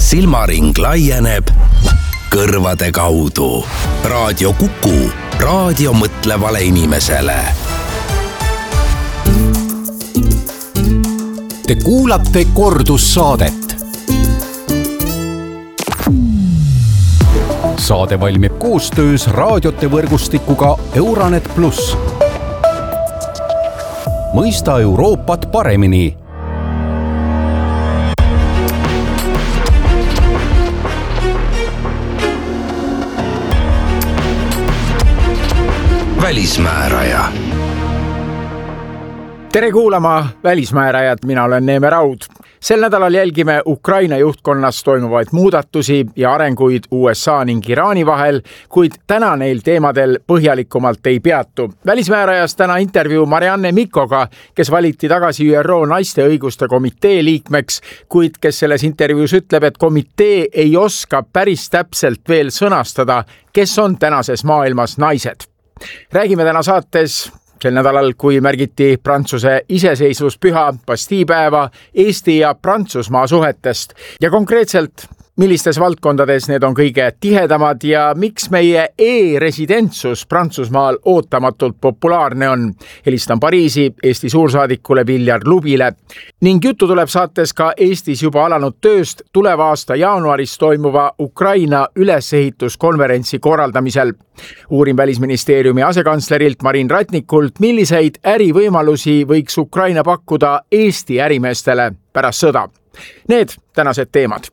silmaring laieneb kõrvade kaudu. Raadio Kuku, raadio mõtlevale inimesele. Te kuulate kordussaadet. Saade valmib koostöös raadiote võrgustikuga Euranet Plus. Mõista Euroopat paremini. Välismääraja. Tere kuulama välismäärajad, mina olen Neeme Raud. Sel nädalal jälgime Ukraina juhtkonnas toimuvaid muudatusi ja arenguid USA ning Iraani vahel, kuid täna neil teemadel põhjalikumalt ei peatu. Välismäärajas täna intervjuu Marianne Mikkoga, kes valiti tagasi ÜRO naiste õiguste komitee liikmeks, kuid kes selles intervjuus ütleb, et komitee ei oska päris täpselt veel sõnastada, kes on tänases maailmas naised. Räägime täna saates sel nädalal, kui märgiti Prantsuse iseseisvuspüha Bastiipäeva Eesti ja Prantsusmaa suhetest ja konkreetselt millistes valdkondades need on kõige tihedamad ja miks meie e-residentsus Prantsusmaal ootamatult populaarne on. Helistan Pariisi Eesti suursaadikule Viljar Lubile. Ning juttu tuleb saates ka Eestis juba alanud tööst tuleva aasta jaanuaris toimuva Ukraina ülesehituskonverentsi korraldamisel. Uurin Välisministeeriumi asekantslerilt Marin Ratnikult, milliseid ärivõimalusi võiks Ukraina pakkuda Eesti ärimeestele pärast sõda. Need tänased teemad.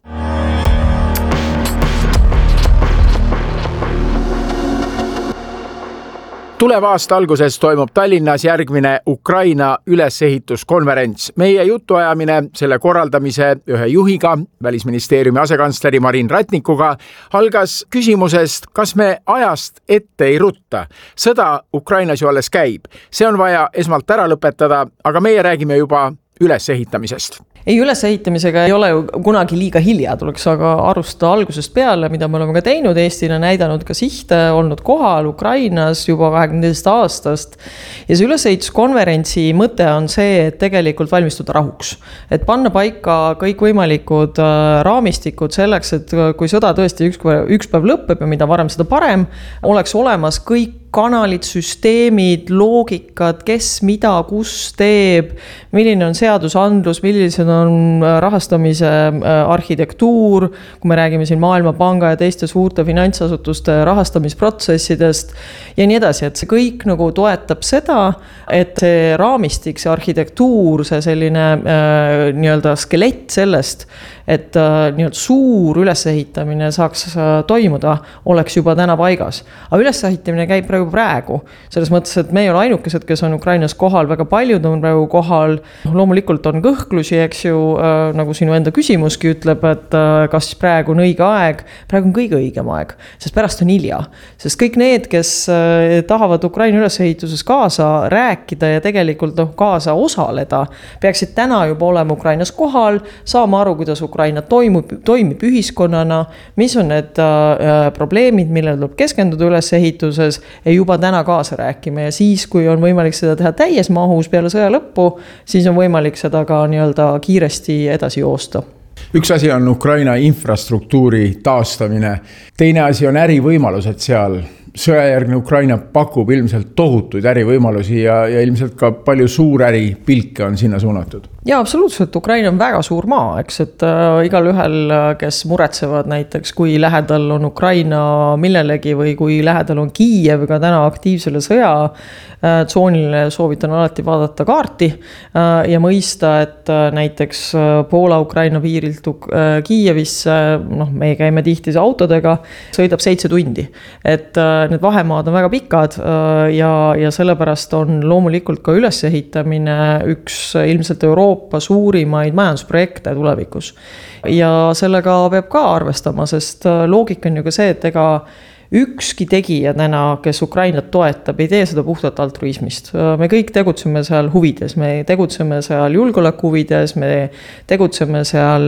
Tuleva aasta alguses toimub Tallinnas järgmine Ukraina ülesehituskonverents. Meie jutuajamine selle korraldamise ühe juhiga, Välisministeeriumi asekantsleri Marin Ratnikuga, algas küsimusest, kas me ajast ette ei rutta. Sõda Ukrainas ju alles käib. See on vaja esmalt ära lõpetada, aga meie räägime juba ülesehitamisest. Ei, ülesehitamisega ei ole ju kunagi liiga hilja, tuleks aga alustada algusest peale, mida me oleme ka teinud. Eestina näidanud ka sihte, olnud kohal Ukrainas juba 24 aastast. Ja see ülesehituskonverentsi mõte on see, et tegelikult valmistuda rahuks. Et panna paika kõik võimalikud raamistikud selleks, et kui sõda tõesti üks päev lõpeb ja mida varem seda parem, oleks olemas kõik kanalid, süsteemid, loogikad, kes mida, kus teeb, milline on seadusandlus, millised on rahastamise arhitektuur, kui me räägime siin Maailmapanga ja teiste suurte finantsasutuste rahastamisprotsessidest ja nii edasi, et see kõik nagu toetab seda, et see raamistik, see arhitektuur, see selline nii-öelda skelett sellest, et nii-öelda suur ülesehitamine saaks toimuda, oleks juba täna paigas. Aga ülesehitamine käib praegu. Selles mõttes, et me ei ole ainukesed, kes on Ukrainas kohal, väga paljud on praegu kohal. Loomulikult on kõhklusi, eks ju, nagu sinu enda küsimuski ütleb, et kas praegu on õige aeg. Praegu on kõige õigem aeg, sest pärast on hilja. Sest kõik need, kes tahavad Ukraina ülesehituses kaasa rääkida ja tegelikult kaasa osaleda, peaksid täna juba olema Ukrainas kohal, saama aru, kuidas Ukraina toimib ühiskonnana, mis on need probleemid, millele tuleb keskenduda ülesehituses ja juba täna kaasa rääkima ja siis, kui on võimalik seda teha täies mahus peale sõja lõppu, siis on võimalik seda ka nii-öelda kiiresti edasi joosta. Üks asi on Ukraina infrastruktuuri taastamine, teine asi on ärivõimalused seal. Sõjajärgne Ukraina pakub ilmselt tohutuid ärivõimalusi ja ilmselt ka palju suuräri pilke on sinna suunatud. Ja absoluutselt, Ukraina on väga suur maa, eks, et igal ühel, kes muretsevad näiteks, kui lähedal on Ukraina millelegi või kui lähedal on Kiiev ka täna aktiivsele sõja tsoonile, soovitan alati vaadata kaarti ja mõista, et näiteks Poola-Ukraina piirilt Kiievisse, me käime tihti autodega, sõidab 7 tundi. Et need vahemaad on väga pikad ja sellepärast on loomulikult ka ülesehitamine üks ilmselt Euroopa suurimaid majandusprojekte tulevikus. Ja sellega peab ka arvestama, sest loogika on ju ka see, et ega ükski tegija täna, kes Ukrainat toetab, ei tee seda puhtalt altruismist. Me kõik tegutseme seal huvides, me tegutseme seal julgeoleku huvides, me tegutseme seal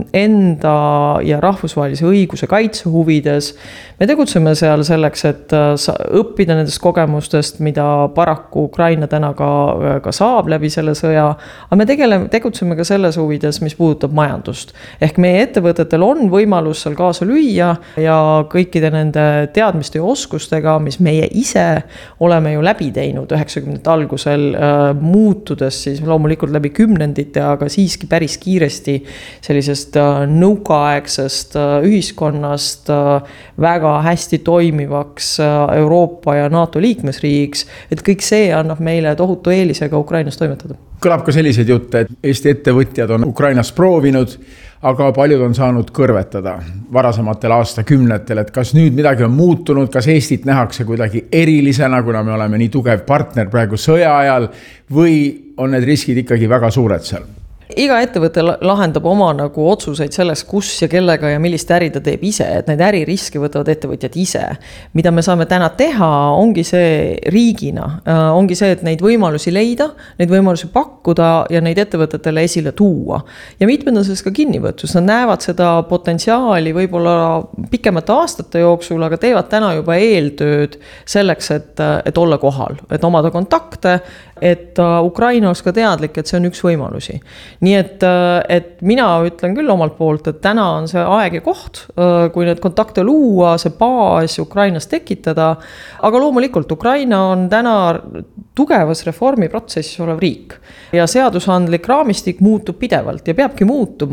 enda ja rahvusvahelise õiguse kaitse huvides. Me tegutseme seal selleks, et õppida nendest kogemustest, mida paraku Ukraina täna ka saab läbi selle sõja. Aga me tegutseme ka selles huvides, mis puudutab majandust. Ehk meie ettevõtetel on võimalus seal kaasa lüüa ja kõikide nende teadmiste ja oskustega, mis meie ise oleme ju läbi teinud 90. algusel, muutudes siis loomulikult läbi kümnendite, aga siiski päris kiiresti sellisest nõukaaegsest ühiskonnast väga hästi toimivaks Euroopa ja NATO liikmesriigiks, et kõik see annab meile tohutu eelisega Ukrainas toimetada. Kõlab ka selliseid jutte, et Eesti ettevõtjad on Ukrainas proovinud, aga paljud on saanud kõrvetada varasematel aastakümnetel, et kas nüüd midagi on muutunud, kas Eestit nähakse kuidagi erilisena, kuna me oleme nii tugev partner praegu sõja ajal, või on need riskid ikkagi väga suured seal? Iga ettevõte lahendab oma nagu otsuseid selles, kus ja kellega ja millist äri ta teeb ise, et need äririske võtavad ettevõtjad ise. Mida me saame täna teha, ongi see riigina, ongi see, et neid võimalusi leida, neid võimalusi pakkuda ja neid ettevõtetele esile tuua. Ja mitmendases ka kinnivõtsus, nad näevad seda potentsiaali võib-olla pikemate aastate jooksul, aga teevad täna juba eeltööd selleks, et olla kohal, et omada kontakte, et Ukraina oleks ka teadlik, et see on üks võimalusi. Nii et mina ütlen küll omalt poolt, et täna on see aeg ja koht, kui need kontakte luua, see baas Ukrainas tekitada, aga loomulikult Ukraina on täna tugevas reformiprotsessis olev riik ja seadusandlik raamistik muutub pidevalt ja peabki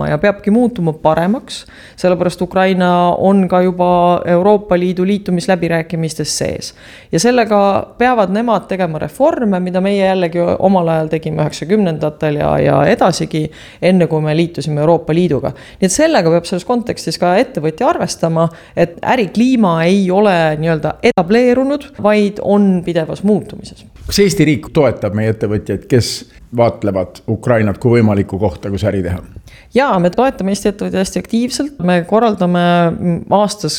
muutuma paremaks, sellepärast Ukraina on ka juba Euroopa Liidu liitumisläbirääkimistes sees. Ja sellega peavad nemad tegema reforme, mida meie jällegi omal ajal tegime 90-ndatel ja edasigi, enne kui me liitusime Euroopa Liiduga. Nii et sellega peab selles kontekstis ka ettevõtja arvestama, et ärikliima ei ole nii-öelda etableerunud, vaid on pidevas muutumises. Kas Eesti riik toetab meie ettevõtjaid, kes vaatlevad Ukrainat kui võimaliku kohta, kus äri teha? Jaa, me toetame Eesti ettevõtjaid hästi aktiivselt. Me korraldame aastas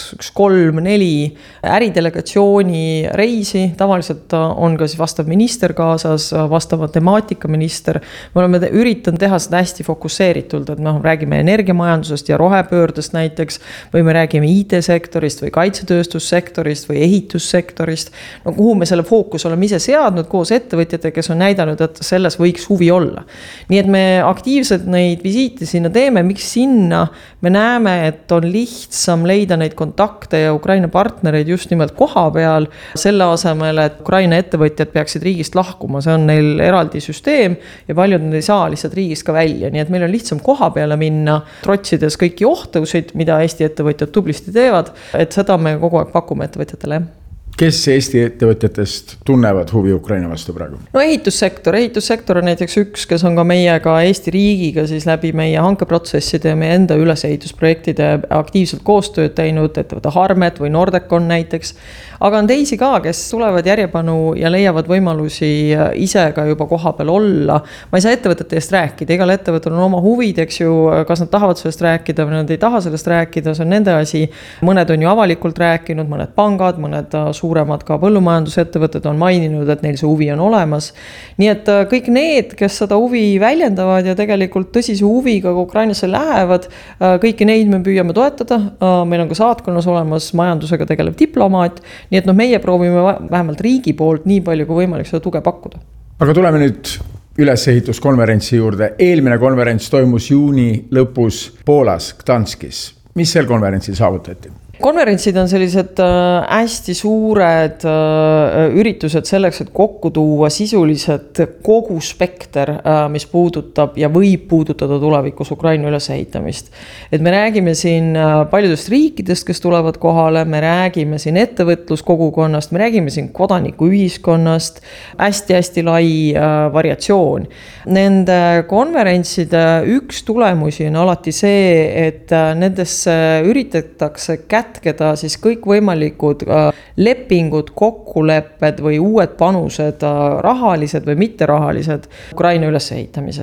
3-4 äridelegatsiooni reisi. Tavaliselt on ka siis vastav minister kaasas, vastava temaatikaminister. Me oleme üritanud teha seda hästi fokusseeritult, et me räägime energiamajandusest ja rohepöördest näiteks, või me räägime IT-sektorist või kaitsetööstussektorist või ehitussektorist, no kuhu me selle fookus oleme ise seadnud koos ettevõtjate, kes on näidanud, et selles võiks huvi olla. Nii et me aktiivselt neid visiite sinna teeme, miks sinna me näeme, et on lihtsam leida neid kontakte ja Ukraina partnereid just nimelt koha peal, selle asemel, et Ukraina ettevõtjad peaksid riigist lahkuma, see on neil eraldi süsteem ja paljud ei saa lihtsalt riigist ka välja, nii et meil on lihtsam koha peale minna, trotsides kõiki ohtusid, mida Eesti ettevõtjad tublisti teevad, et seda me kogu aeg pakume ettevõtjatele. Kes Eesti ettevõtjatest tunnevad huvi Ukraina vastu praegu? No ehitussektor on näiteks üks, kes on ka meiega Eesti riigiga siis läbi meie hankeprotsesside ja meie enda ülesehitusprojektide aktiivselt koostööd teinud, ettevõte Harmet või Nordecon näiteks. Aga on teisi ka, kes tulevad järjepanu ja leiavad võimalusi ise ka juba koha peal olla. Ma ei saa ettevõtete eest rääkida, igal ettevõttel on oma huvid, eks ju, kas nad tahavad sellest rääkida või nad ei taha sellest rääkida, see on nende asi. Mõned on ju avalikult rääkinud, mõned pangad, mõned suuremad ka põllumajandusettevõtted on maininud, et neil see huvi on olemas. Nii et kõik need, kes seda huvi väljendavad ja tegelikult tõsise huviga Ukrainasse lähevad, kõiki neid me püüame toetada. Meil on ka saatkonnas olemas majandusega tegelev diplomaat, nii et meie proovime vähemalt riigi poolt nii palju kui võimalik seda tuge pakkuda. Aga tuleme nüüd ülesehituskonverentsi juurde. Eelmine konverents toimus juuni lõpus Poolas, Gdanskis. Mis seal konverentsil saavutati? Konverentsid on sellised hästi suured üritused selleks, et kokku tuua sisuliselt kogu spekter, mis puudutab ja võib puudutada tulevikus Ukraina ülesehitamist. Et me räägime siin paljudest riikidest, kes tulevad kohale, me räägime siin ettevõtluskogukonnast, me räägime siin kodanikuühiskonnast, hästi-hästi lai variatsioon. Nende konverentside üks tulemusi on alati see, et nendesse üritatakse kätkeda siis kõik võimalikud lepingud, kokkulepped või uued panused, rahalised või mitterahalised Ukraina ülesehitamisesse.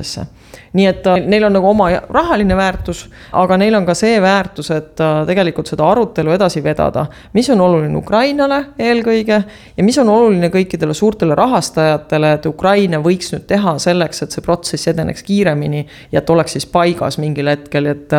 nii et neil on nagu oma rahaline väärtus, aga neil on ka see väärtus, et tegelikult seda arutelu edasi vedada, mis on oluline Ukrainale eelkõige ja mis on oluline kõikidele suurtele rahastajatele, et Ukraina võiks nüüd teha selleks, et see protsess edeneks kiiremini ja et oleks siis paigas mingil hetkel, et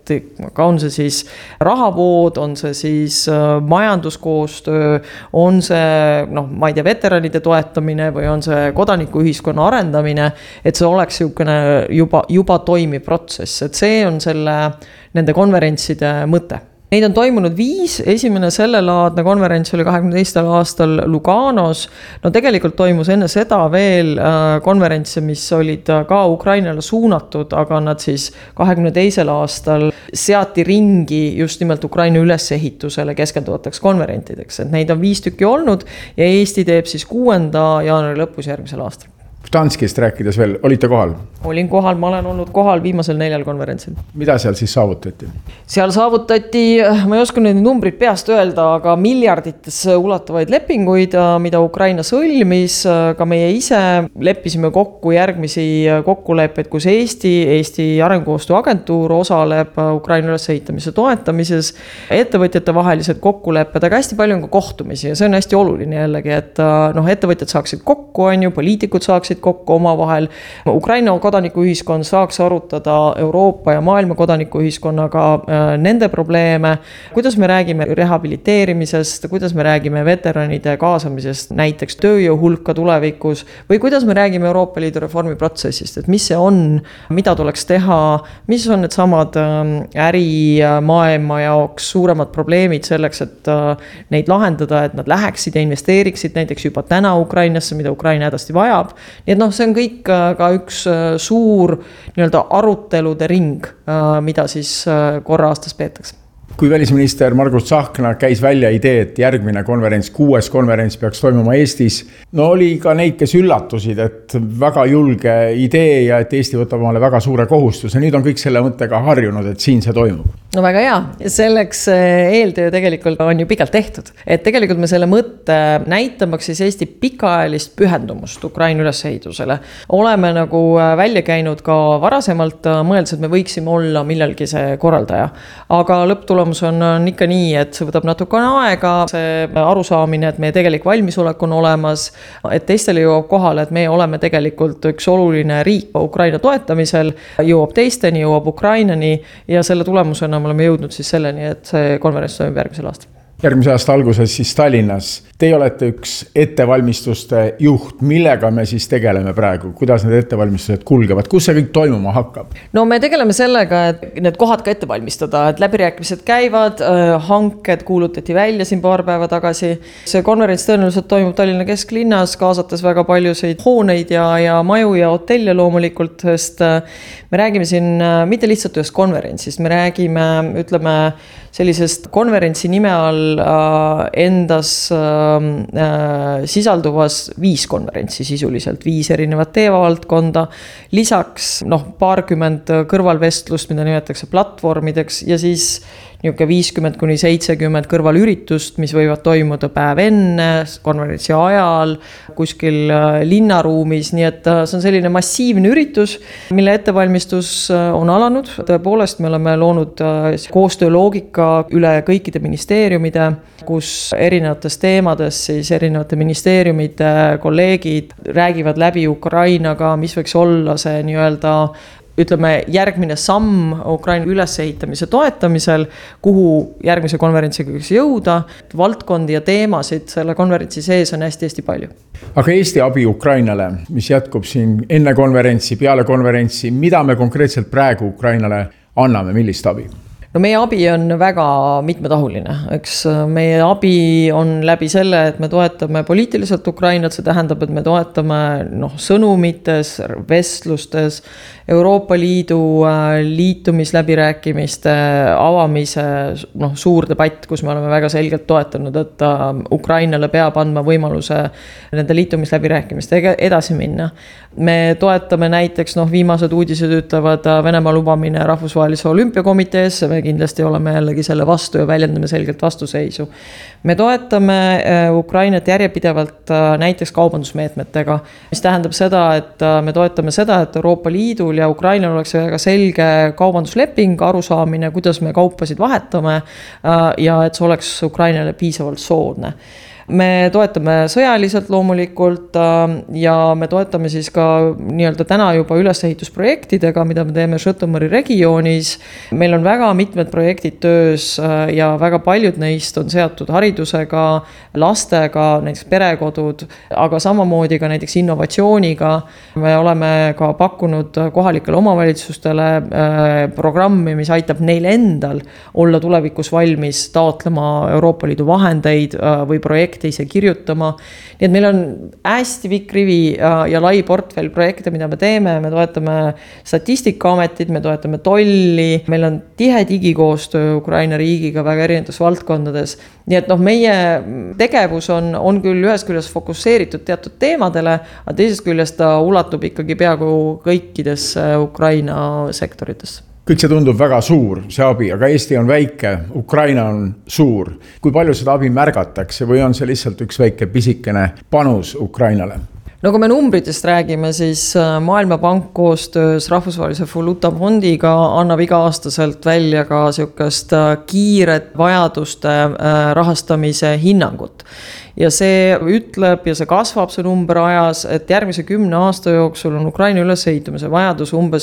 on see siis rahavood, on see siis majanduskoostöö, on see, ma ei tea, veteranide toetamine või on see kodanikuühiskonna arendamine, et see oleks juba toimiv protsess, et see on nende konverentside mõte. Neid on toimunud 5, esimene sellelaadne konverents oli 2022. aastal Luganos. Tegelikult toimus enne seda veel konverentse, mis olid ka Ukrainale suunatud, aga nad siis 2022. aastal seati ringi just nimelt Ukraina ülesehitusele keskenduvateks konverentideks. Et neid on 5 tükki olnud ja Eesti teeb siis 6. jaanuari lõpus järgmisel aastal. Danskist rääkides veel, olite kohal? Olin kohal, ma olen olnud kohal viimasel 4 konverentsil. Mida seal siis saavutati? Seal saavutati, ma ei oska need numbrid peast öelda, aga miljardites ulatuvaid lepinguid, mida Ukraina sõlmis, ka meie ise leppisime kokku järgmisi kokkuleppeid, kus Eesti arengukoostöö agentuur osaleb Ukraina ülesehitamise toetamises, ettevõtjate vahelised kokkulepped, aga hästi palju on ka kohtumisi ja see on hästi oluline jällegi, et ettevõtjad saaksid kokku, poliitikud saaksid kokku omavahel. Ukraina kodanikuühiskond saaks arutada Euroopa ja maailma kodanikuühiskonnaga nende probleeme, kuidas me räägime rehabiliteerimisest, kuidas me räägime veteranide kaasamisest näiteks tööjõu hulka tulevikus või kuidas me räägime Euroopa Liidu reformiprotsessist, et mis see on, mida tuleks teha, mis on need samad ärimaailma jaoks suuremad probleemid selleks, et neid lahendada, et nad läheksid ja investeeriksid näiteks juba täna Ukrainasse, mida Ukraina hädasti vajab. Nii et see on kõik ka üks suur arutelude ring, mida siis korra aastas peetakse. Kui välisminister Margus Tsahkna käis välja idee, et järgmine konverents, 6. konverents peaks toimuma Eestis, oli ka neid, kes üllatusid, et väga julge idee ja et Eesti võtab omale väga suure kohustuse. Nüüd on kõik selle mõttega harjunud, et siin see toimub. No väga hea. Selleks eeltöö tegelikult on ju pikalt tehtud. Et tegelikult me selle mõtte näitamaks siis Eesti pikaajalist pühendumust Ukraina ülesehitusele. Oleme nagu välja käinud ka varasemalt mõeldes, et me võiksime olla millalgi see korraldaja. Aga lõpptulemus on ikka nii, et see võtab natukene aega, see arusaamine, et meie tegelik valmisolek on olemas, et teistele jõuab kohale, et meie oleme tegelikult üks oluline riik Ukraina toetamisel, jõuab teisteni, jõuab Ukrainani ja selle tulemusena me oleme jõudnud siis selleni, et see konverents toimub järgmisel aastal. Järgmise aasta alguses siis Tallinnas. Teie olete üks ettevalmistuste juht. Millega me siis tegeleme praegu? Kuidas need ettevalmistused kulgevad? Kus see kõik toimuma hakkab? No me tegeleme sellega, et need kohad ka ette valmistada, et läbirääkimised käivad, hanked kuulutati välja siin paar päeva tagasi. See konverents tõenäoliselt toimub Tallinna kesklinnas, kaasates väga paljusid hooneid ja maju ja hotelle loomulikult, sest me räägime siin mitte lihtsalt ühest konverentsist, me räägime, sellisest konverentsi nime all endas sisalduvas 5 konverentsi sisuliselt, 5 erinevat teemavaldkonda, lisaks paarkümmend kõrvalvestlust, mida nimetatakse platvormideks ja siis 50–70 kõrvalüritust, mis võivad toimuda päev enne, konverentsi ajal, kuskil linnaruumis, nii et see on selline massiivne üritus, mille ettevalmistus on alanud. Tõepoolest me oleme loonud koostööloogika üle kõikide ministeeriumide, kus erinevates teemades siis erinevate ministeeriumide kolleegid räägivad läbi Ukrainaga, mis võiks olla see järgmine samm Ukraina ülesehitamise toetamisel, kuhu järgmise konverentsiga võiks jõuda. Valdkondi ja teemasid selle konverentsi sees on hästi palju. Aga Eesti abi Ukrainale, mis jätkub siin enne konverentsi, peale konverentsi, mida me konkreetselt praegu Ukrainale anname, millist abi? No meie abi on väga mitmetahuline, eks meie abi on läbi selle, et me toetame poliitiliselt Ukrainat, see tähendab, et me toetame sõnumites, vestlustes, Euroopa Liidu liitumisläbirääkimiste avamise suur debatt, kus me oleme väga selgelt toetanud, et Ukrainale peab andma võimaluse nende liitumisläbirääkimistega edasi minna. Me toetame näiteks, viimased uudised ütlevad Venemaa lubamine rahvusvahelise olümpiakomiteesse, kindlasti oleme jällegi selle vastu ja väljendame selgelt vastuseisu. Me toetame Ukrainat järjepidevalt näiteks kaubandusmeetmetega, mis tähendab seda, et me toetame seda, et Euroopa Liidul ja Ukrainal oleks väga selge kaubandusleping, arusaamine, kuidas me kaupasid vahetame ja et see oleks Ukrainale piisavalt soodne. Me toetame sõjaliselt loomulikult ja me toetame siis ka nii-öelda täna juba ülesehitusprojektidega, mida me teeme Žõtomõri regioonis. Meil on väga mitmed projektid töös ja väga paljud neist on seotud haridusega, lastega, näiteks perekodud, aga samamoodi ka näiteks innovatsiooniga. Me oleme ka pakkunud kohalikele omavalitsustele programmi, mis aitab neil endal olla tulevikus valmis taotlema Euroopa Liidu vahendeid või projekte ise kirjutama. Nii et meil on hästi pikk rivi ja lai portfell projekte, mida me teeme. Me toetame Statistikaametit, me toetame tolli, meil on tihe digikoostöö Ukraina riigiga väga erinevates valdkondades. Nii et meie tegevus on küll ühest küljest fokusseeritud teatud teemadele, aga teisest küljest ta ulatub ikkagi peaaegu kõikidesse Ukraina sektoritesse. Kõik see tundub väga suur, see abi, aga Eesti on väike, Ukraina on suur. Kui palju seda abi märgatakse või on see lihtsalt üks väike pisikene panus Ukrainale? No kui me numbritest räägime, siis Maailmapank koostöös Rahvusvahelise Valuutafondiga annab iga-aastaselt välja ka sellist kiiret vajaduste rahastamise hinnangut. Ja see ütleb ja see kasvab see number ajas, et järgmise 10 aasta jooksul on Ukraina ülesehitumise vajadus umbes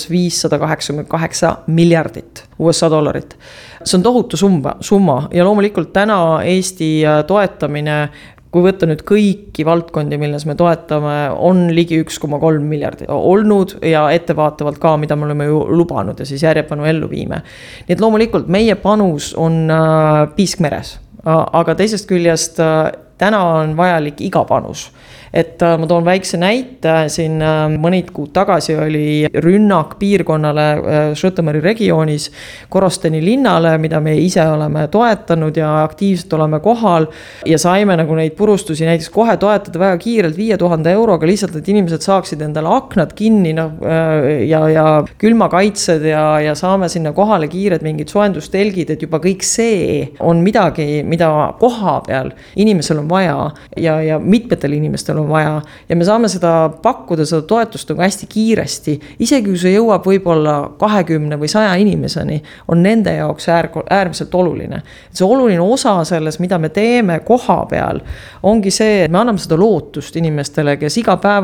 588 miljardit USA dollarit. See on tohutu summa ja loomulikult täna Eesti toetamine, kui võtta nüüd kõiki valdkondi, milles me toetame, on ligi 1,3 miljardit olnud ja ettevaatavalt ka, mida me oleme ju lubanud ja siis järjepanu ellu viime. Nii et loomulikult meie panus on piisk meres, aga teisest küljest täna on vajalik iga panus. Et ma toon väikse näite, siin mõned kuud tagasi oli rünnak piirkonnale Žõtomõri regioonis, Korosteni linnale, mida me ise oleme toetanud ja aktiivselt oleme kohal ja saime nagu neid purustusi näiteks kohe toetada väga kiirelt 5000 euroga, lihtsalt, et inimesed saaksid endale aknad kinni ja külmakaitsed ja saame sinna kohale kiired mingid soendustelgid, et juba kõik see on midagi, mida koha peal inimesel on vaja ja mitmetel inimestel on vaja ja me saame seda pakkuda, seda toetust hästi kiiresti. Isegi kui see jõuab võib-olla 20 või 100 inimeseni, on nende jaoks äärmiselt oluline. See oluline osa selles, mida me teeme koha peal, ongi see, et me anname seda lootust inimestele, kes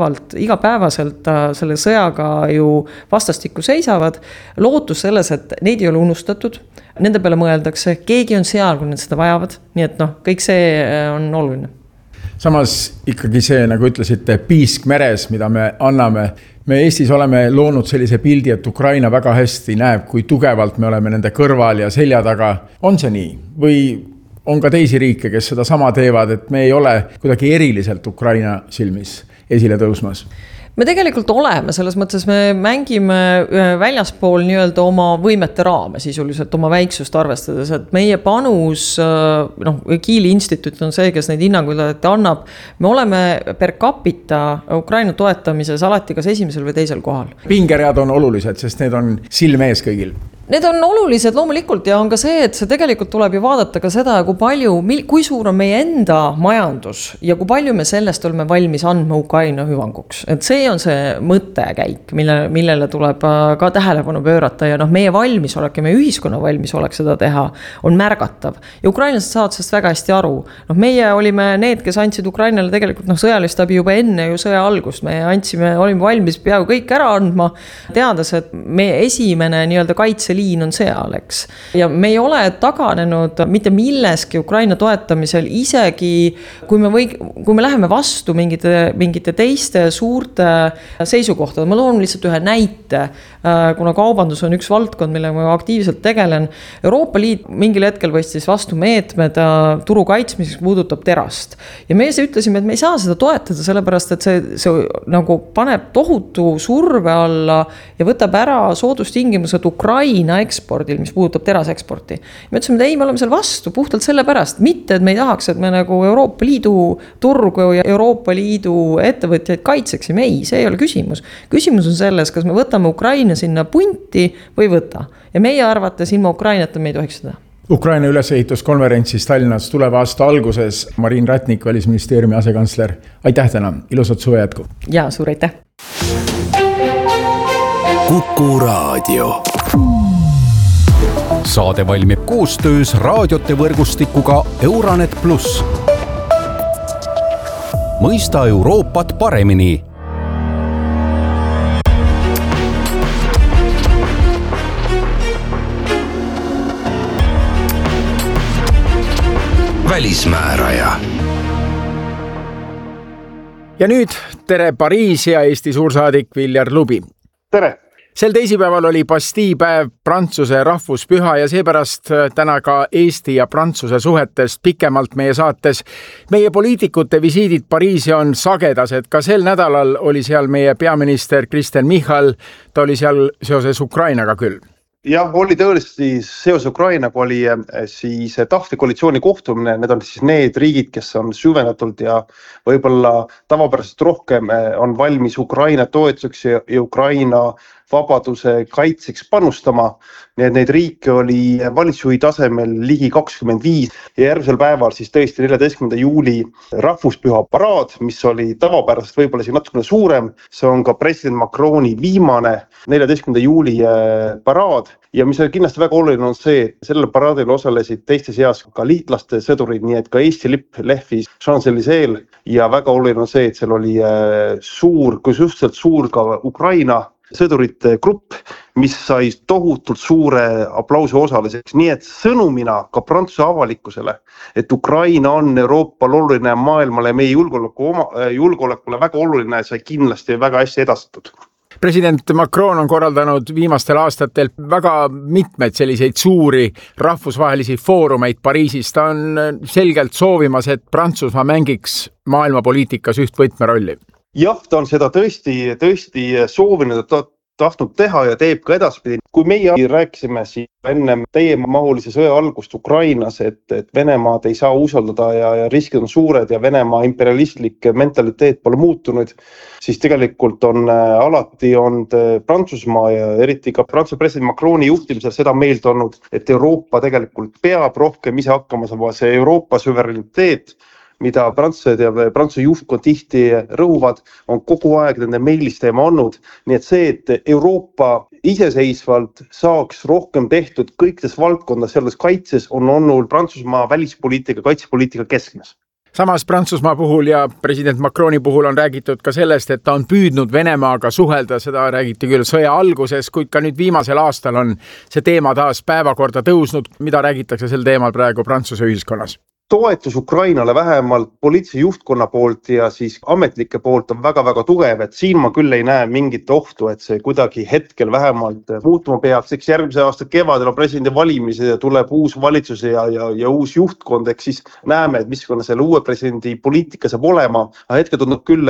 igapäevaselt selle sõjaga ju vastastikku seisavad. Lootus selles, et neid ei ole unustatud, nende peale mõeldakse, keegi on seal, kui nad seda vajavad. Nii et kõik see on oluline. Samas ikkagi see, nagu ütlesite, piisk meres, mida me anname. Me Eestis oleme loonud sellise pildi, et Ukraina väga hästi näeb, kui tugevalt me oleme nende kõrval ja selja taga. On see nii? Või on ka teisi riike, kes seda sama teevad, et me ei ole kuidagi eriliselt Ukraina silmis esile tõusmas? Me tegelikult oleme, selles mõttes me mängime väljaspool nii-öelda oma võimete raame sisuliselt oma väiksust arvestades, et meie panus, Kiili instituut on see, kes neid hinnanguid annab, me oleme per capita Ukraina toetamises alati kas esimesel või teisel kohal. Pingeread on olulised, sest need on silme ees kõigil. Need on olulised loomulikult ja on ka see, et see tegelikult tuleb ju vaadata ka seda, kui suur on meie enda majandus ja kui palju me sellest oleme valmis andma Ukraina hüvanguks. Et see on see mõttekäik, millele tuleb ka tähelepanu pöörata ja meie valmisolek ja meie ühiskonna valmisolek seda teha on märgatav. Ja ukrainlased saavad sellest väga hästi aru. Meie olime need, kes andsid Ukrainale tegelikult sõjalist abi juba enne ju sõja algust. Me olime valmis peaaegu kõik ära andma, teades, et meie esimene nii-öelda kaitseliin on seal, eks. Ja me ei ole taganenud mitte milleski Ukraina toetamisel, isegi kui me läheme vastu mingite teiste suurte seisukohtade. Ma toon lihtsalt ühe näite, kuna kaubandus on üks valdkond, millega ma aktiivselt tegelen. Euroopa Liit mingil hetkel võstis vastu meetmed turu kaitsmiseks puudutab terast. Ja me ütlesime, et me ei saa seda toetada, sellepärast, et see nagu paneb tohutu surve alla ja võtab ära soodustingimused Ukraina Ukraina ekspordil, mis puudutab teraseksporti. Me ütlesime, et ei, me oleme seal vastu puhtalt selle pärast, mitte et me ei tahaks, et me nagu Euroopa Liidu turgu ja Euroopa Liidu ettevõtjaid kaitseksime. Ei, see ei ole küsimus. Küsimus on selles, kas me võtame Ukraina sinna punti või võta. Ja meie arvates ilma Ukrainata me ei tohiks seda. Ukraina ülesehituskonverentsis Tallinnas tuleva aasta alguses Marin Ratnik, Välisministeeriumi asekantsler. Aitäh täna, ilusat suve jätku. Ja, suur aitäh. Kuku Raadio. Saade valmib koostöös raadiote võrgustikuga Euranet Plus. Mõista Euroopat paremini. Välismääraja. Ja nüüd tere Pariis ja Eesti suursaadik Viljar Lubi. Tere! Sel teisipäeval oli Bastille päev, Prantsuse rahvuspüha ja seepärast täna ka Eesti ja Prantsuse suhetest pikemalt meie saates. Meie poliitikute visiidid Pariisi on sagedased. Ka sel nädalal oli seal meie peaminister Kristen Michal. Ta oli seal seoses Ukrainaga küll. Jah, oli tõesti seos Ukrainaga oli siis tahtikoalitsiooni kohtumine. Need on siis need riigid, kes on süvendatult ja võib-olla tavapäraselt rohkem on valmis Ukraina toetuseks ja Ukraina vabaduse kaitseks panustama. Neid riike oli valitsusjuhi tasemel ligi 25 ja järgmisel päeval siis tõesti 14. juuli rahvuspüha paraad, mis oli tavapäraselt võib-olla siin natukene suurem. See on ka president Macroni viimane 14. juuli paraad ja mis on kindlasti väga oluline on see, et sellel paraadil osalesid teiste seas ka liitlaste sõdurid, nii et ka Eesti lipp lehvis Champs-Élyseel ja väga oluline on see, et seal oli suur, kus justselt suur ka Ukraina sõdurite grupp, mis sai tohutult suure aplausi osaliseks. Nii et sõnumina ka Prantsuse avalikkusele, et Ukraina on Euroopal oluline maailmale ja meie julgeolekule väga oluline, sai kindlasti väga hästi edastatud. President Macron on korraldanud viimastel aastatel väga mitmeid selliseid suuri rahvusvahelisi foorumeid Pariisis. Ta on selgelt soovimas, et Prantsusmaa mängiks maailmapoliitikas üht võtmerolli. Jah, ta on seda tõesti soovinud, et tahtnud teha ja teeb ka edaspidi. Kui meie rääkisime siin enne täiemahulise sõja algust Ukrainas, et Venemaad ei saa usaldada ja riskid on suured ja Venemaa imperialistlik mentaliteet pole muutunud, siis tegelikult on alati olnud Prantsusmaa ja eriti ka Prantsuse president Macroni juhtimisel seda meelt olnud, et Euroopa tegelikult peab rohkem ise hakkama saama. See Euroopa suvereniteet, mida prantslased ja Prantsuse juhtkond tihti rõhuvad, on kogu aeg nende meilisteema olnud. Nii et see, et Euroopa iseseisvalt saaks rohkem tehtud kõikides valdkondas, selles kaitses on olnud Prantsusmaa välispoliitika, kaitsepoliitika keskmes. Samas Prantsusmaa puhul ja president Macroni puhul on räägitud ka sellest, et ta on püüdnud Venemaaga suhelda, seda räägiti küll sõja alguses, kuid ka nüüd viimasel aastal on see teema taas päevakorda tõusnud. Mida räägitakse sel teemal praegu Prantsuse ühiskonnas? Toetus Ukrainale vähemalt poliitilise juhtkonna poolt ja siis ametlike poolt on väga-väga tugev, et siin ma küll ei näe mingit ohtu, et see kuidagi hetkel vähemalt muutuma peaks. Eks järgmise aasta kevadel on presidendi valimised ja tuleb uus valitsus ja uus juhtkond, eks siis näeme, et missugune selle uue presidendi poliitika saab olema. Aga hetkel tundub küll,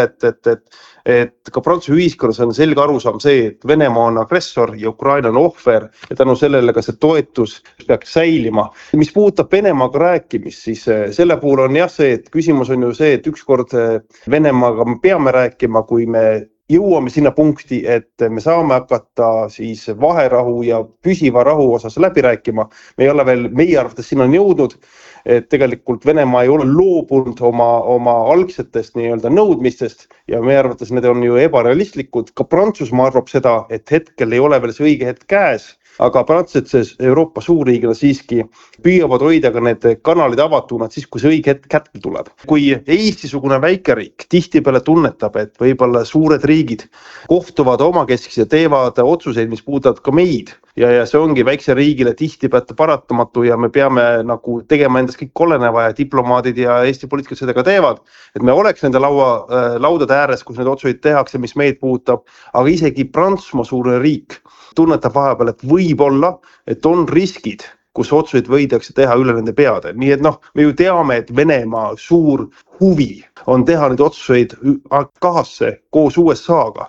et ka Prantsuse ühiskonnas on selge arusaam see, et Venemaa on agressor ja Ukraina on ohver ja tänu sellele ka see toetus peaks säilima. Mis puudutab Venemaaga rääkimist, siis selle puhul on jah see, et küsimus on ju see, et ükskord Venemaaga me peame rääkima, kui me jõuame sinna punkti, et me saame hakata siis vaherahu ja püsiva rahu osas läbi rääkima. Me ei ole veel meie arvates sinna jõudnud, et tegelikult Venemaa ei ole loobunud oma algsetest nii-öelda nõudmistest ja meie arvates need on ju ebarealistlikud. Ka Prantsusmaa arvab seda, et hetkel ei ole veel see õige hetk käes. Aga prantslased Euroopa suurriigina siiski püüavad hoida ka need kanalid avatuna siis, kui see õige hetk kätte tuleb. Kui Eesti-sugune väikeriik tihtipeale tunnetab, et võib-olla suured riigid kohtuvad omakeskis ja teevad otsuseid, mis puudutavad ka meid ja see ongi väikse riigile tihtipeale paratamatu ja me peame nagu tegema endast kõik oleneva ja diplomaadid ja Eesti poliitikud seda ka teevad, et me oleks nende laudade ääres, kus need otsuseid tehakse, mis meid puudutab, aga isegi Prantsusmaa suure riik tunnetab vahepeal, et võib-olla, et on riskid, kus otsuseid võidakse teha üle nende peade. Nii et me ju teame, et Venemaa suur huvi on teha neid otsuseid kahasse koos USA-ga.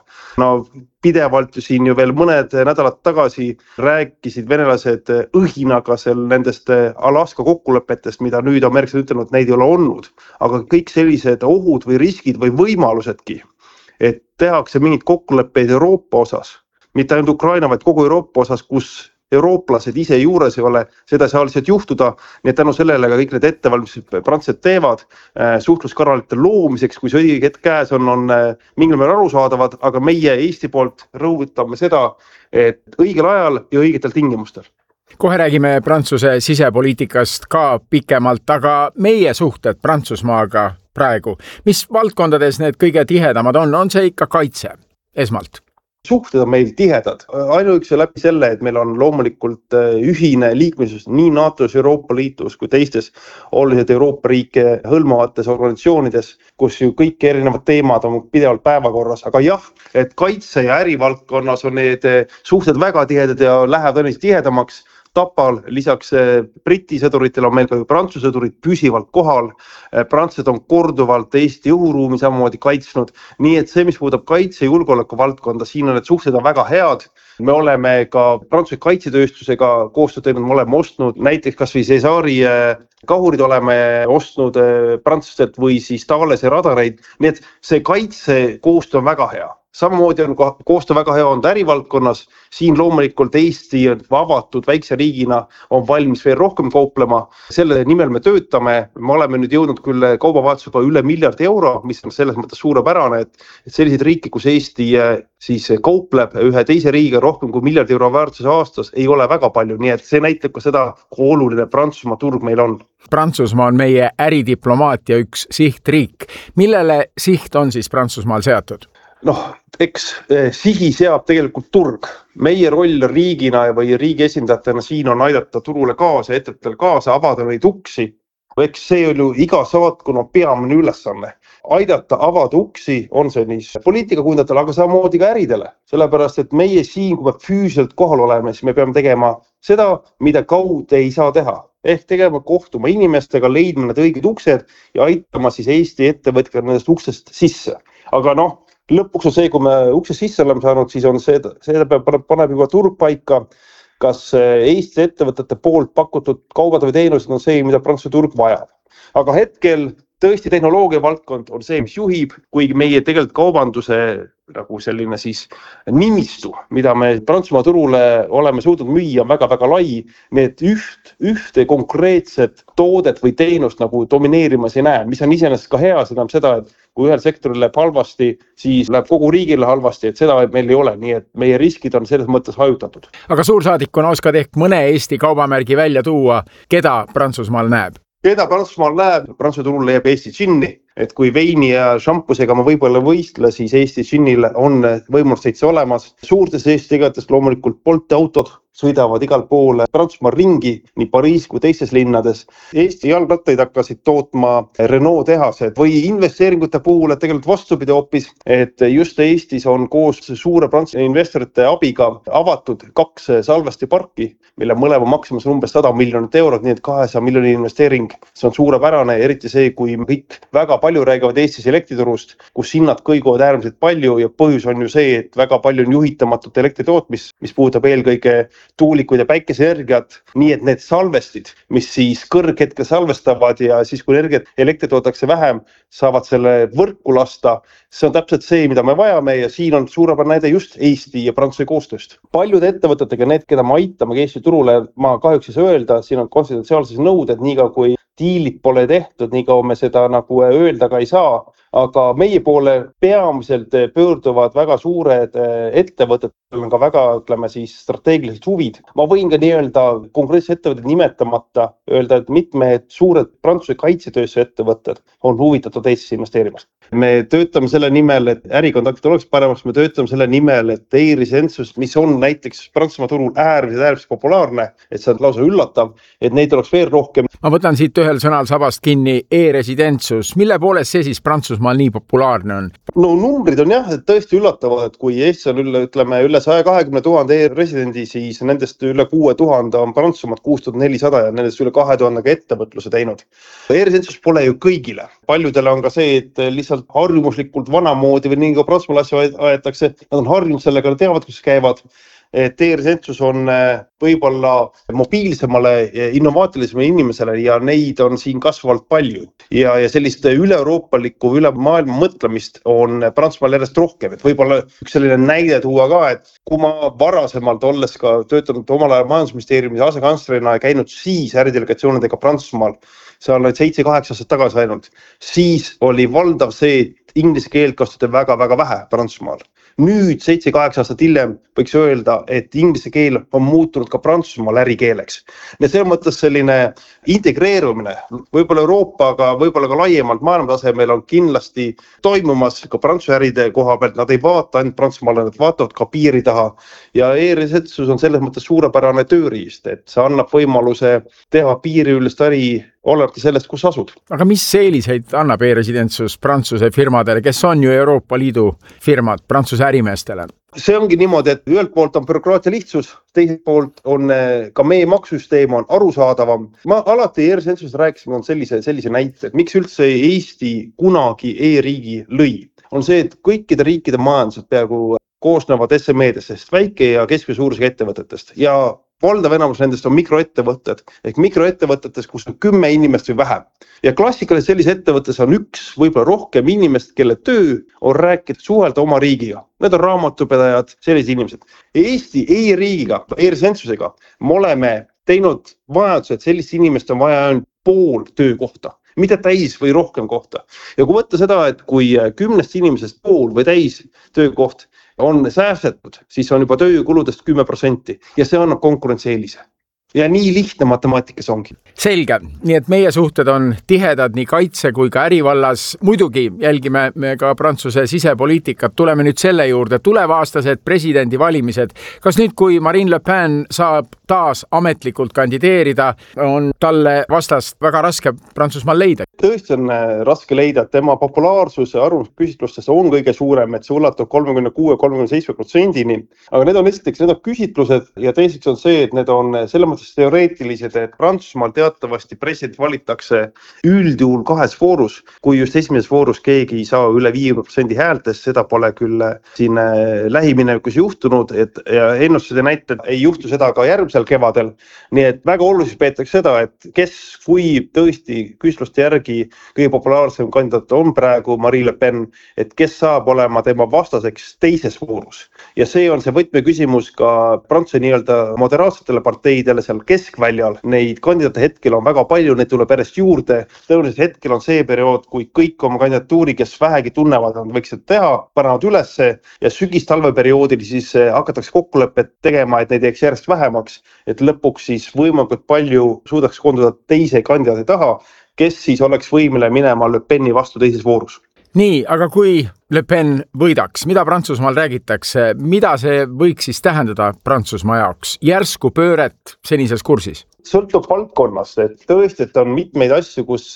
Pidevalt ju siin ju veel mõned nädalad tagasi rääkisid venelased õhinaga nendest Alaska kokkulepetest, mida nüüd ameeriklased ütlenud, et neid ei ole olnud. Aga kõik sellised ohud või riskid või võimalusedki, et tehakse mingid kokkuleppeid Euroopa osas, mitte ainult Ukraina, vaid kogu Euroopa osas, kus eurooplased ise juures ei ole, seda ei saa lihtsalt juhtuda, nii et tänu sellele ka kõik need ettevalmistused prantslased teevad suhtluskanalite loomiseks, kui see õige hetk käes on mingil määral arusaadavad, aga meie Eesti poolt rõhutame seda, et õigel ajal ja õigetel tingimustel. Kohe räägime Prantsuse sisepoliitikast ka pikemalt, aga meie suhted Prantsusmaaga praegu, mis valdkondades need kõige tihedamad on see ikka kaitse esmalt? Suhted on meil tihedad, ainuüksi läbi selle, et meil on loomulikult ühine liikmesus nii NATO-s, Euroopa Liidus kui teistes olulised Euroopa riike hõlmavates organisatsioonides, kus ju kõik erinevad teemad on pidevalt päevakorras, aga jah, et kaitse- ja ärivaldkonnas on need suhted väga tihedad ja lähevad õnneks tihedamaks. Tapal lisaks Briti sõduritel on meil ka Prantsuse sõdurid püsivalt kohal. Prantslased on korduvalt Eesti õhuruumi samamoodi kaitsnud. Nii et see, mis puudutab kaitse- ja julgeoleku valdkonda, siin on need suhted on väga head. Me oleme ka Prantsuse kaitsetööstusega koostööd teinud, me oleme ostnud näiteks kas või Césari kahurid oleme ostnud prantslastelt või siis Thalese radareid. Nii et see kaitsekoostöö on väga hea. Samamoodi on koostöö väga hea olnud ärivaldkonnas. Siin loomulikult Eesti avatud väikse riigina on valmis veel rohkem kauplema. Selle nimel me töötame. Me oleme nüüd jõudnud küll kaubavahetusega üle miljardi euro, mis on selles mõttes suurepärane, et selliseid riike, kus Eesti siis kaupleb ühe teise riigiga rohkem kui miljardi euro väärtuses aastas, ei ole väga palju. Nii et see näitab ka seda, kui oluline Prantsusmaa turg meil on. Prantsusmaa on meie äridiplomaatia üks sihtriik. Millele siht on siis Prantsusmaal seatud? Eks sihi seab tegelikult turg. Meie roll riigina või riigi esindajatena siin on aidata turule kaasa, ettevõttel kaasa, avada neid uksi. Eks see on ju iga saatkonna peamine ülesanne. Aidata avada uksi on see nii poliitikakujundajatel, aga samamoodi ka äridele. Sellepärast, et meie siin, kui me füüsiliselt kohal oleme, siis me peame tegema seda, mida kaude ei saa teha. Ehk tegema kohtuma inimestega, leidma need õiged uksed ja aitama siis Eesti ettevõtjad nendest uksest sisse. Aga lõpuks on see, kui me uksest sisse oleme saanud, siis on see paneb juba turg paika, kas Eesti ettevõtete poolt pakutud kaubad või teenused on see, mida Prantsuse turg vajab. Aga hetkel tõesti tehnoloogia valdkond on see, mis juhib, kuigi meie tegelikult kaubanduse nagu selline siis nimistu, mida me Prantsusmaa turule oleme suutnud müüa, on väga-väga lai. Nii et ühte konkreetset toodet või teenust nagu domineerimas ei näe, mis on iseenesest ka hea, seda on seda, et kui ühel sektoril läheb halvasti, siis läheb kogu riigile halvasti, et seda meil ei ole, nii et meie riskid on selles mõttes hajutatud. Aga suursaadikuna oskad ehk mõne Eesti kaubamärgi välja tuua, keda Prantsusmaal näeb? Keda Prantsusmaal näeb, Prantsuse turul leiab Eesti džinni, et kui veini ja šampusega ma võib-olla võistle, siis Eesti džinnil on võimalus seitse olemas. Suurtes Eesti igatest loomulikult Bolti autod sõidavad igal pool Prantsusmaal ringi, nii Pariis kui teistes linnades. Eesti jalgrattaid hakkasid tootma Renault tehased või investeeringute puhul, et tegelikult vastupidi hoopis, et just Eestis on koos suure Prantsuse investorite abiga avatud 2 salvestiparki, mille mõlema maksumus on umbes 100 miljonit eurot, nii et 200 miljoni investeering. See on suurepärane, eriti see, kui kõik väga palju räägivad Eestis elektriturust, kus hinnad kõiguvad äärmiselt palju ja põhjus on ju see, et väga palju on juhitamatut elektritootmist, mis puudutab eelkõige tuulikuid ja päikeseenergiat, nii et need salvestid, mis siis kõrghetkel salvestavad ja siis kui elektrit toodetakse vähem, saavad selle võrku lasta. See on täpselt see, mida me vajame ja siin on suurepärane näide just Eesti ja Prantsuse koostööst. Paljude ettevõtetega, need, keda me aitame Eesti turule, ma kahjuks ei saa öelda, siin on konfidentsiaalsed nõuded, niikaua kui diilid pole tehtud, niikaua me seda nagu öelda ka ei saa. Aga meie poole peamiselt pöörduvad väga suured ettevõtted, on ka väga, ütleme siis, strateegilised huvid. Ma võin ka nii-öelda konkreetselt ettevõtted nimetamata öelda, et mitmed suured Prantsuse kaitsetööstuse ettevõtted on huvitatud Eestisse investeerimast. me töötame selle nimel, et ärikontaktid oleks paremaks, me töötame selle nimel, et e-residentsus, mis on näiteks Prantsusmaa turul äärmiselt populaarne, et see on lausa üllatav, et neid oleks veel rohkem. Ma võtan siit ühel sõnal sabast kinni e-residentsus. Mille poolest see siis Prantsusmaal nii populaarne on? No numbrid on jah, et tõesti üllatavad, et kui Eestis on üle 120 000 e-residendi, siis nendest üle 6000 on Prantsusmaad 6400 ja nendest üle 2000 ka ettevõtluse teinud. E-residentsus pole ju kõigile. Paljudele on ka see, et lihtsalt harjumuslikult vanamoodi või nii ka Prantsusmaal asju aetakse. Nad on harjunud sellega, nad teavad, kus käivad. Et e-residentsus on võib-olla mobiilsemale, innovaatilisele inimesele ja neid on siin kasvavalt palju. Ja sellist üle-euroopalikku, üle maailma mõtlemist on Prantsusmaal järjest rohkem. Et võib-olla üks selline näide tuua ka, et kui ma varasemalt olles ka töötanud omal ajal majandusministeeriumis asekantslerina ja käinud siis äridelegatsioonidega Prantsusmaal, seal olid 7-8 aastat tagasi ainult, siis oli valdav see, et inglise keelt kasutati väga-väga vähe Prantsusmaal. Nüüd 7-8 aastat hiljem võiks öelda, et inglise keel on muutunud ka Prantsusmaal ärikeeleks. Ja see mõttes selline integreerumine, võib-olla Euroopaga, võib-olla ka laiemalt maailmatasemel on kindlasti toimumas ka Prantsuse äride koha pealt. Nad ei vaata ainult Prantsusmaale, nad vaatavad ka piiri taha. Ja e-residentsus on selles mõttes suurepärane tööriist, et see annab võimaluse teha piiriülest äri olemata sellest, kus asud. Aga mis eeliseid annab e-residentsus Prantsuse firmadele, kes on ju Euroopa Liidu firmad Prantsuse ärimeestele? See ongi niimoodi, et ühelt poolt on bürokraatia lihtsus, teiselt poolt on ka meie maksusüsteem on arusaadavam. Ma alati e-residentsusest rääkisime on sellise näite, et miks üldse Eesti kunagi e-riigi lõi. On see, et kõikide riikide majandused peaaegu koosnevad SME-dest, sest väike ja keskmise suurusega ettevõtetest ja valdav enamus nendest on mikroettevõtted ehk mikroettevõtetes, kus on 10 inimest või vähem. Ja klassikaliselt sellise ettevõttes on üks, võib-olla rohkem inimest, kelle töö on rääkida suhelda oma riigiga. Need on raamatupidajad, sellised inimesed. Eesti e-riigiga, e-residentsusega me oleme teinud vajaduse, et sellist inimest on vaja ainult pool töökohta, mitte täis või rohkem kohta. Ja kui võtta seda, et kui 10 inimesest pool või täis töökoht on säästetud, siis on juba töökuludest 10% ja see annab konkurentsieelise. Ja nii lihtne matemaatikas ongi. Selge, nii et meie suhted on tihedad nii kaitse kui ka ärivallas. Muidugi jälgime me ka Prantsuse sisepoliitikat. Tuleme nüüd selle juurde. Tulevaastased presidendivalimised. Kas nüüd, kui Marine Le Pen saab taas ametlikult kandideerida, on talle vastast väga raske Prantsusmaal leida? Tõesti on raske leida, et tema populaarsus arvamusküsitlustes on kõige suurem, et see ulatub 36-37%-ni. Aga need on esiteks, need on küsitlused ja teiseks on see, et need on selle mõttes teoreetilised, et Prantsusmaal teatavasti president valitakse üldjuhul 2 voorus, kui just esimeses voorus keegi ei saa üle 50% häältest, seda pole küll siin lähiminevikus juhtunud, ja ennustused näitab, ei juhtu seda ka järgmisel kevadel. Nii et väga oluliseks peetakse seda, et kes, kui tõesti küsitluste järgi kõige populaarsem kandidaat on praegu Marine Le Pen, et kes saab olema tema vastaseks teises voorus. Ja see on see võtmeküsimus ka Prantsuse nii-öelda moderaatsetele parteidele seal keskväljal. Neid kandidaate hetkel on väga palju, neid tuleb järjest juurde. Tõenäoliselt hetkel on see periood, kui kõik oma kandidatuuri, kes vähegi tunnevad, on võiksid teha, panevad ülesse ja sügis-talveperioodil siis hakatakse kokkulepet tegema, et neid jääks järjest vähemaks, et lõpuks siis võimalikult palju suudaks koonduda teise kandidaadi taha, kes siis oleks võimile minema Le Peni vastu teises voorus. Nii, aga kui Le Pen võidaks, mida Prantsusmaal räägitakse, mida see võiks siis tähendada Prantsusmaa jaoks? Järsku pööret senises kursis? Sõltub valdkonnast, et tõesti, et on mitmeid asju, kus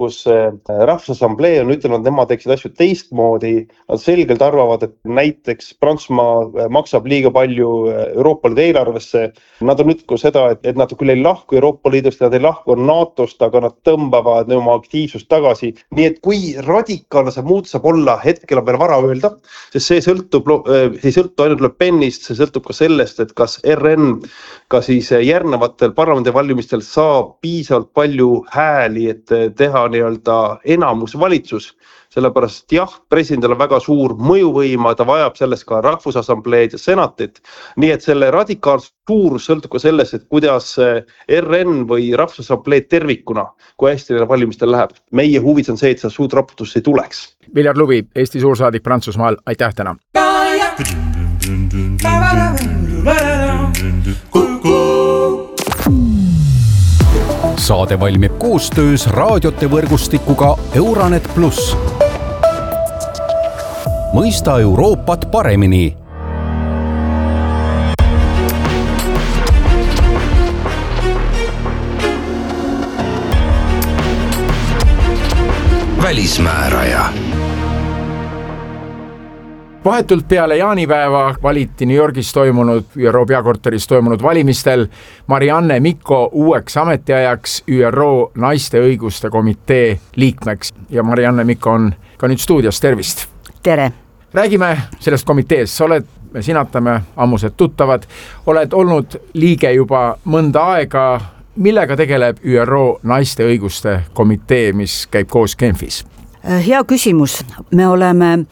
Rahvusassamblee on ütelnud, nemad teeksid asju teistmoodi. Nad selgelt arvavad, et näiteks Prantsusmaa maksab liiga palju Euroopa Liidu eelarvesse. Nad on ütlenud seda, et nad küll ei lahku Euroopa Liidust, nad ei lahku NATOst, aga nad tõmbavad oma aktiivsust tagasi. Nii et kui radikaalne see muut saab olla, hetkel on veel vara öelda, sest see sõltub ainult Le Penist, see sõltub ka sellest, et kas RN ka siis järgnevatel parlamendivalimistel saab piisavalt palju hääli, et teha nii-öelda enamusvalitsus. Sellepärast jah, presidendil on väga suur mõjuvõima, ta vajab sellest ka Rahvusassambleed ja senatit. Nii et selle radikaalsus suurus sõltub ka sellest, et kuidas RN või Rahvusassambleed tervikuna, kui hästi neile valimistel läheb. Meie huvis on see, et see suud raputus ei tuleks. Viljar Lubi, Eesti suursaadik Prantsusmaal, aitäh täna! Saade valmib koostöös raadiote võrgustikuga Euranet Plus. mõista Euroopat paremini. Välismääraja. Vahetult peale jaanipäeva valiti New Yorgis toimunud, ÜRO peakorteris toimunud valimistel Marianne Mikko uueks ametiajaks ÜRO naiste õiguste komitee liikmeks. Ja Marianne Mikko on ka nüüd stuudios, tervist! Tere! Räägime sellest komiteest, me sinatame ammused tuttavad, oled olnud liige juba mõnda aega. Millega tegeleb ÜRO naiste õiguste komitee, mis käib koos Genfis? Hea küsimus. Me oleme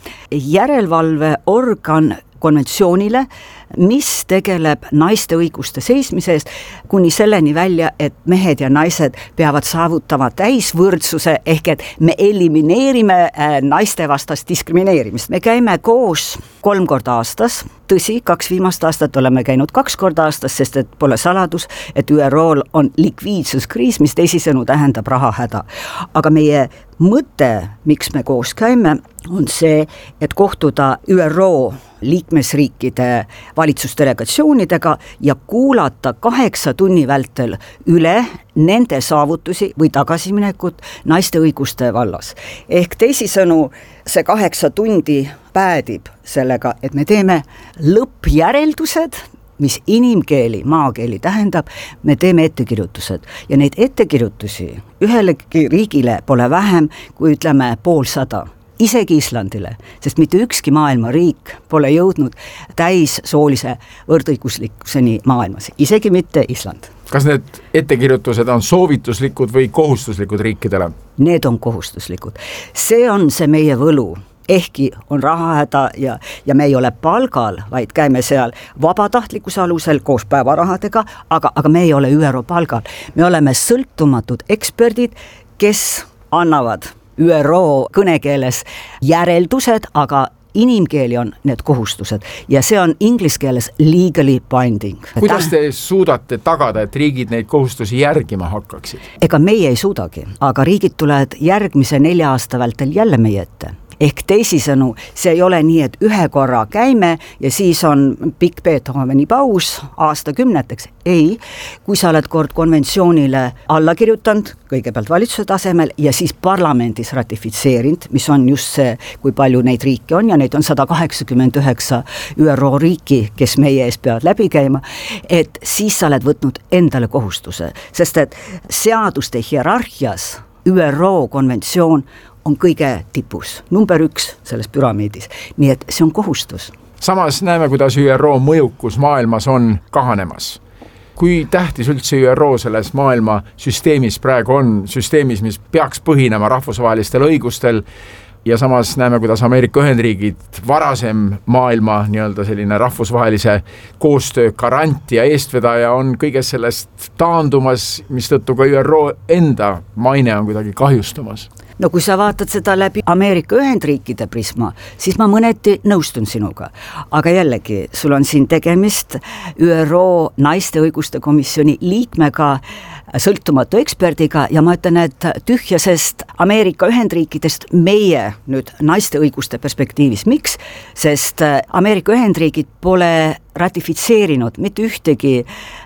järelevalveorgan konventsioonile, mis tegeleb naiste õiguste seismise eest kuni selleni välja, et mehed ja naised peavad saavutama täisvõrdsuse ehk et me elimineerime naiste vastast diskrimineerimist. Me käime koos 3 korda aastas, tõsi, 2 viimast aastat oleme käinud 2 korda aastas, sest et pole saladus, et ÜRO-l on likviidsuskriis, mis teisisõnu tähendab rahahäda. Aga meie mõte, miks me koos käime, on see, et kohtuda ÜRO liikmesriikide valitsusdelegatsioonidega ja kuulata 8 tunni vältel üle nende saavutusi või tagasiminekut naiste õiguste vallas. Ehk teisisõnu, see 8 tundi päädib sellega, et me teeme lõppjäreldused, mis inimkeeli, maakeeli tähendab, me teeme ettekirjutused ja neid ettekirjutusi ühelegi riigile pole vähem kui ütleme 50. Isegi Islandile, sest mitte ükski maailma riik pole jõudnud täissoolise võrdõiguslikkuseni maailmas, isegi mitte Island. Kas need ettekirjutused on soovituslikud või kohustuslikud riikidele? Need on kohustuslikud. See on see meie võlu. Ehkki on rahahäda ja me ei ole palgal, vaid käime seal vabatahtlikkuse alusel koos päevarahadega, aga me ei ole ÜRO palgal. Me oleme sõltumatud eksperdid, kes annavad ÜRO kõnekeeles järeldused, aga inimkeeli on need kohustused ja see on inglise keeles legally binding. Kuidas te suudate tagada, et riigid neid kohustusi järgima hakkaksid? Ega meie ei suudagi, aga riigid tulevad järgmise 4 aasta vältel jälle meie ette. Ehk teisisõnu, see ei ole nii, et ühe korra käime ja siis on pikk Beethoveni paus aastakümneteks. Ei, kui sa oled kord konventsioonile alla kirjutanud, kõigepealt valitsuse tasemel ja siis parlamendis ratifitseerinud, mis on just see, kui palju neid riike on ja neid on 189 ÜRO riiki, kes meie ees peavad läbi käima, et siis sa oled võtnud endale kohustuse, sest et seaduste hierarhias ÜRO konventsioon on kõige tipus, number 1 selles püramiidis, nii et see on kohustus. Samas näeme, kuidas ÜRO mõjukus maailmas on kahanemas. Kui tähtis üldse ÜRO selles maailma süsteemis praegu on, süsteemis, mis peaks põhinema rahvusvahelistel õigustel, ja samas näeme, kuidas Ameerika Ühendriigid varasem maailma nii-öelda selline rahvusvahelise koostöö garant ja eestvedaja on kõigest sellest taandumas, mistõttu ka ÜRO enda maine on kuidagi kahjustumas. No kui sa vaatad seda läbi Ameerika Ühendriikide prisma, siis ma mõneti nõustun sinuga. Aga jällegi, sul on siin tegemist ÜRO naiste õiguste komisjoni liikmega, sõltumatu eksperdiga ja ma ütlen, et tühjasest Ameerika Ühendriikidest meie nüüd naiste õiguste perspektiivis. Miks? Sest Ameerika Ühendriigid pole ratifitseerinud mitte ühtegi